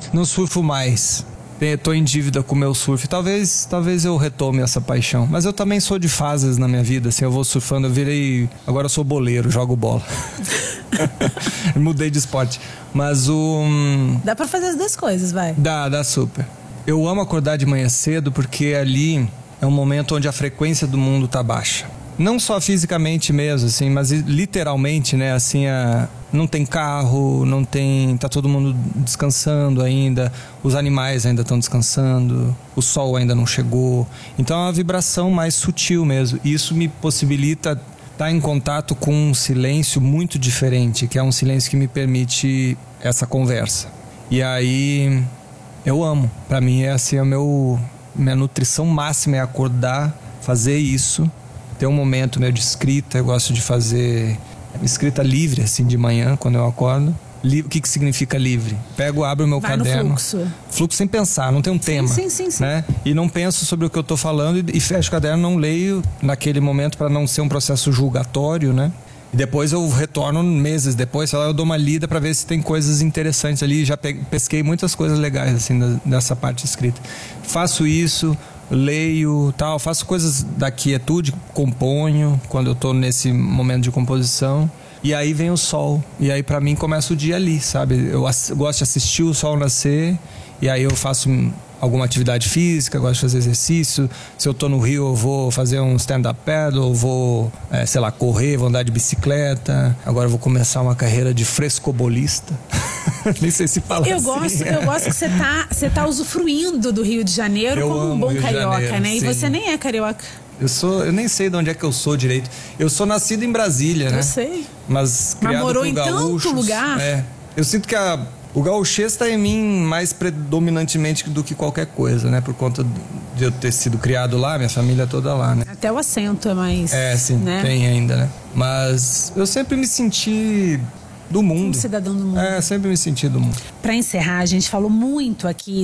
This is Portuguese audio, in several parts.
Não surfo mais. Tô em dívida com o meu surf. Talvez eu retome essa paixão. Mas eu também sou de fases na minha vida, assim, eu vou surfando, agora eu sou boleiro, jogo bola. Mudei de esporte. Mas Dá pra fazer as duas coisas, vai. Dá super. Eu amo acordar de manhã cedo porque ali é um momento onde a frequência do mundo tá baixa. Não só fisicamente mesmo, assim, mas literalmente, né, assim, não tem carro, tá todo mundo descansando ainda, os animais ainda estão descansando, o sol ainda não chegou. Então é uma vibração mais sutil mesmo. E isso me possibilita estar em contato com um silêncio muito diferente, que é um silêncio que me permite essa conversa. E aí eu amo. Pra mim é assim, minha nutrição máxima é acordar, fazer isso. Ter um momento, né, de escrita. Eu gosto de fazer escrita livre, assim, de manhã, quando eu acordo. O que significa livre? Abro o meu caderno. Fluxo sem pensar, não tem um tema. Sim. Né? E não penso sobre o que eu estou falando e fecho o caderno, não leio naquele momento para não ser um processo julgatório, né? E depois eu retorno meses depois, eu dou uma lida para ver se tem coisas interessantes ali. Já pesquei muitas coisas legais, assim, dessa parte escrita. Faço isso, leio, tal, faço coisas da quietude, componho quando eu tô nesse momento de composição. E aí vem o sol. E aí pra mim começa o dia ali, sabe? Eu gosto de assistir o sol nascer. E aí eu faço alguma atividade física, gosto de fazer exercício. Se eu tô no Rio, eu vou fazer um stand-up paddle, eu vou, correr, vou andar de bicicleta. Agora eu vou começar uma carreira de frescobolista. Nem sei se fala eu assim. Eu gosto que você tá usufruindo do Rio de Janeiro como um bom carioca, Janeiro, né? E você nem é carioca. Eu nem sei de onde é que eu sou direito. Eu sou nascido em Brasília, né? Eu sei. Mas criado morou por gaúchos, em tanto lugar. Eu sinto que o gauchês está em mim mais predominantemente do que qualquer coisa, né? Por conta de eu ter sido criado lá, minha família toda lá, né? Até o acento é mais... sim, né? Tem ainda, né? Mas eu sempre me senti do mundo. Um cidadão do mundo. Sempre me senti do mundo. Para encerrar, a gente falou muito aqui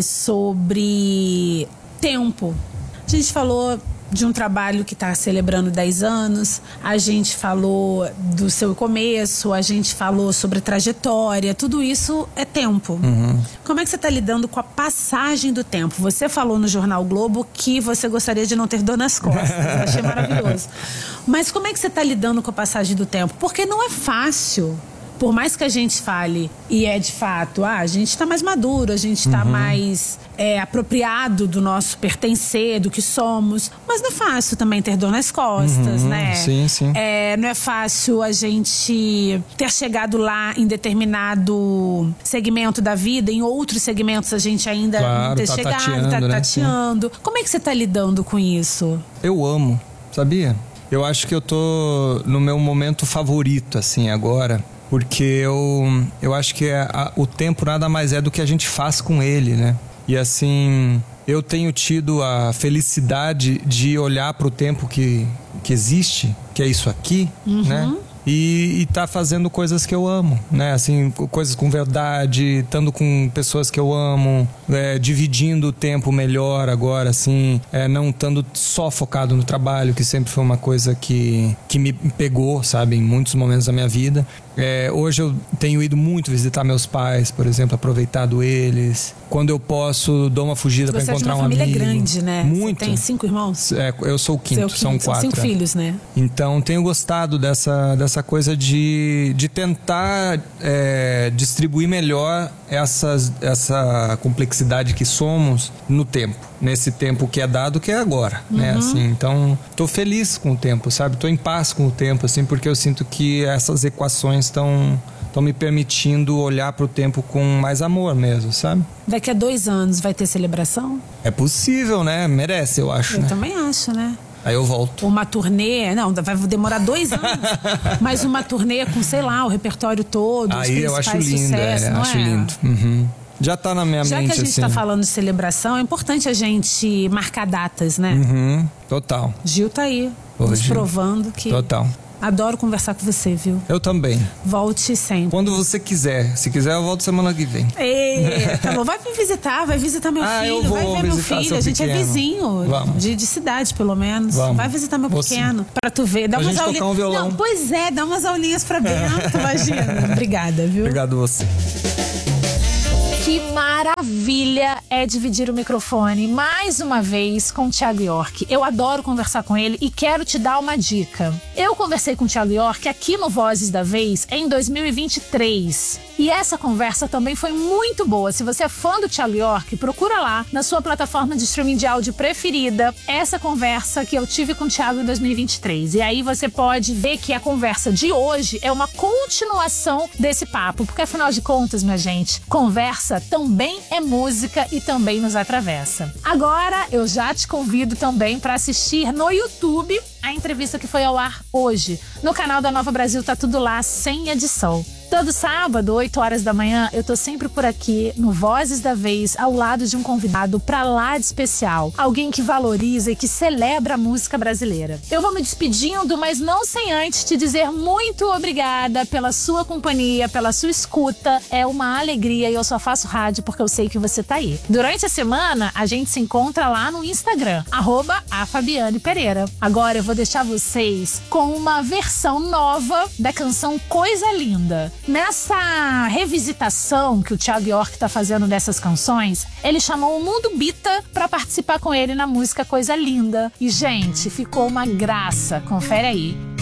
sobre tempo. A gente falou de um trabalho que está celebrando 10 anos, a gente falou do seu começo, a gente falou sobre trajetória, tudo isso é tempo. Uhum. Como é que você está lidando com a passagem do tempo? Você falou no Jornal Globo que você gostaria de não ter dor nas costas, eu achei maravilhoso. Mas como é que você está lidando com a passagem do tempo? Porque não é fácil. Por mais que a gente fale, e de fato, a gente está mais maduro, a gente está mais apropriado do nosso pertencer, do que somos. Mas não é fácil também ter dor nas costas, né? Sim. Não é fácil a gente ter chegado lá em determinado segmento da vida, em outros segmentos a gente ainda não ter chegado, tá tateando. Como é que você está lidando com isso? Eu amo, sabia? Eu acho que eu tô no meu momento favorito, assim, agora. Porque eu acho que o tempo nada mais é do que a gente faz com ele, né? E assim, eu tenho tido a felicidade de olhar para o tempo que existe, que é isso aqui, né? E tá fazendo coisas que eu amo, né? Assim, coisas com verdade, estando com pessoas que eu amo, dividindo o tempo melhor agora, assim, não estando só focado no trabalho, que sempre foi uma coisa que me pegou, sabe, em muitos momentos da minha vida. Hoje eu tenho ido muito visitar meus pais, por exemplo, aproveitado eles. Quando eu posso, dou uma fugida para encontrar um amigo. Você é de uma família grande, né? Muito. Você tem 5 irmãos? Eu sou o quinto, são 4. 5 filhos, né? Então tenho gostado dessa coisa de tentar distribuir melhor essa complexidade que somos no tempo. Nesse tempo que é dado, que é agora, né? Assim, então, tô feliz com o tempo, sabe? Tô em paz com o tempo, assim, porque eu sinto que essas equações estão me permitindo olhar pro tempo com mais amor mesmo, sabe? Daqui a 2 anos vai ter celebração? É possível, né? Merece, eu acho, né? Também acho, né? Aí eu volto. Uma turnê, não, vai demorar 2 anos. Mas uma turnê com, sei lá, o repertório todo, aí os eu acho principais lindo, sucessos, não acho lindo. Já tá na minha mente, assim. Já que a gente tá falando de celebração, é importante a gente marcar datas, né? Total. Gil tá aí, nos provando que... Total. Adoro conversar com você, viu? Eu também. Volte sempre. Quando você quiser. Se quiser, eu volto semana que vem. Tá bom. Vai me visitar, vai visitar meu filho. Eu vou vai ver meu filho. A gente pequeno. É vizinho. Vamos. De cidade, pelo menos. Vamos. Vai visitar meu pequeno. Pra tu ver. Dá pra umas gente aulinhas. Tocar um violão. Não, pois dá umas aulinhas pra Bento, imagina. Obrigada, viu? Obrigado você. Que maravilha é dividir o microfone mais uma vez com o Thiago York. Eu adoro conversar com ele e quero te dar uma dica. Eu conversei com o Thiago York aqui no Vozes da Vez em 2023. E essa conversa também foi muito boa. Se você é fã do Thiago York, procura lá na sua plataforma de streaming de áudio preferida essa conversa que eu tive com o Thiago em 2023. E aí você pode ver que a conversa de hoje é uma continuação desse papo. Porque afinal de contas, minha gente, conversa também é música e também nos atravessa. Agora eu já te convido também para assistir no YouTube a entrevista que foi ao ar hoje. No canal da Nova Brasil tá tudo lá, sem edição. Todo sábado, 8 horas da manhã, eu tô sempre por aqui no Vozes da Vez, ao lado de um convidado pra lá de especial. Alguém que valoriza e que celebra a música brasileira. Eu vou me despedindo, mas não sem antes te dizer muito obrigada pela sua companhia, pela sua escuta. É uma alegria e eu só faço rádio porque eu sei que você tá aí. Durante a semana, a gente se encontra lá no Instagram, @afabianepereira. Agora eu vou deixar vocês com uma versão nova da canção Coisa Linda. Nessa revisitação que o Thiago York tá fazendo dessas canções, ele chamou o Mundo Bita pra participar com ele na música Coisa Linda. E, gente, ficou uma graça. Confere aí.